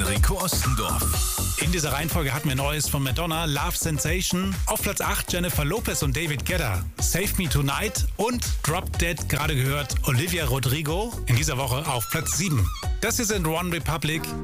Enrico Ostendorf. In dieser Reihenfolge hatten wir Neues von Madonna, Love Sensation. Auf Platz 8 Jennifer Lopez und David Guetta, Save Me Tonight. Und Drop Dead, gerade gehört, Olivia Rodrigo. In dieser Woche auf Platz 7. Das hier sind One Republic,